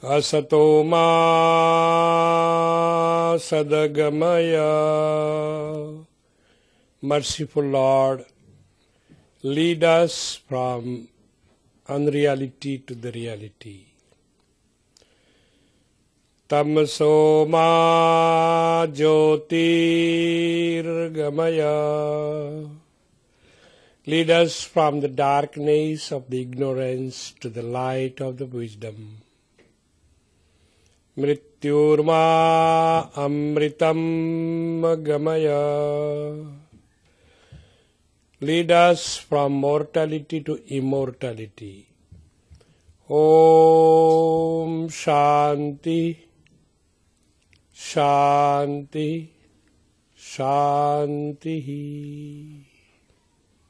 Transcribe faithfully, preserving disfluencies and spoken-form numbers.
Asato ma sadagamaya. Merciful Lord, lead us from unreality to the reality. Tamso ma jyotirgamaya. Lead us from the darkness of the ignorance to the light of the wisdom. Mrityurma amritam gamaya. Lead us from mortality to immortality. Om Shanti, Shanti, Shanti.